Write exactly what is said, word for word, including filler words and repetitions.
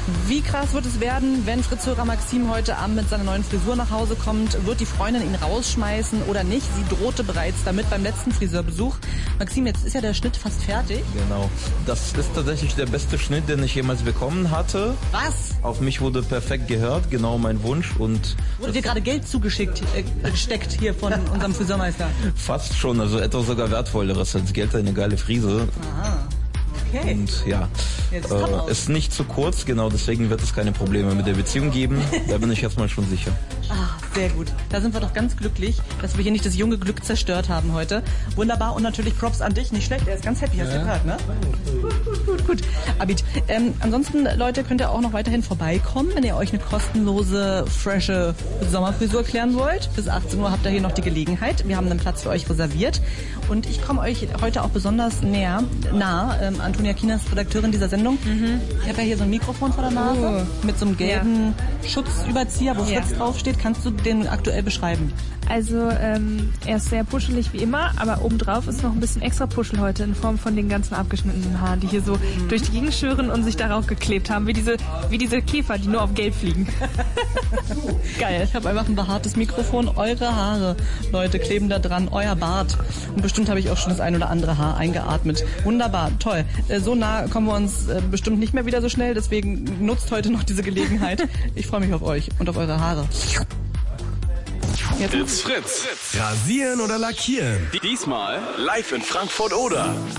Wie krass wird es werden, wenn Fritz-Hörer Maxim heute Abend mit seiner neuen Frisur nach Hause kommt? Wird die Freundin ihn rausschmeißen oder nicht? Sie drohte bereits damit beim letzten Friseurbesuch. Maxim, jetzt ist ja der Schnitt fast fertig. Genau. Das ist tatsächlich der beste Schnitt, den ich jemals bekommen hatte. Was? Auf mich wurde perfekt gehört, genau mein Wunsch. Und wurde dir gerade Geld zugeschickt, äh, gesteckt hier von unserem Friseurmeister? Fast schon, also etwas sogar wertvolleres als Geld, eine geile Frise. Aha. Okay. Und ja, äh, ist nicht zu kurz, genau deswegen wird es keine Probleme mit der Beziehung geben. Da bin ich erstmal schon sicher. Ah, sehr gut. Da sind wir doch ganz glücklich, dass wir hier nicht das junge Glück zerstört haben heute. Wunderbar und natürlich Props an dich. Nicht schlecht, er ist ganz happy, hast du ja gehört, ne? Gut, gut, gut, gut. Abid, ähm, ansonsten, Leute, könnt ihr auch noch weiterhin vorbeikommen, wenn ihr euch eine kostenlose, frische Sommerfrisur klären wollt. Bis achtzehn Uhr habt ihr hier noch die Gelegenheit. Wir haben einen Platz für euch reserviert. Und ich komme euch heute auch besonders näher, nah. Ähm, Antonia Kienast, Redakteurin dieser Sendung. Mhm. Ich habe ja hier so ein Mikrofon vor der Nase oh. mit so einem gelben ja. Schutzüberzieher, wo Fritz ja. draufsteht. Kannst du den aktuell beschreiben? Also ähm, er ist sehr puschelig wie immer, aber obendrauf ist noch ein bisschen extra Puschel heute in Form von den ganzen abgeschnittenen Haaren, die hier so mhm. durch die Gegend schwirren und sich darauf geklebt haben, wie diese, wie diese Käfer, die nur auf Gelb fliegen. Geil. Ich habe einfach ein behaartes Mikrofon. Eure Haare, Leute, kleben da dran. Euer Bart. Und bestimmt habe ich auch schon das ein oder andere Haar eingeatmet. Wunderbar, toll. So nah kommen wir uns bestimmt nicht mehr wieder so schnell, deswegen nutzt heute noch diese Gelegenheit. Ich freue mich auf euch und auf eure Haare. Jetzt Fritz. Rasieren oder lackieren? Diesmal live in Frankfurt oder.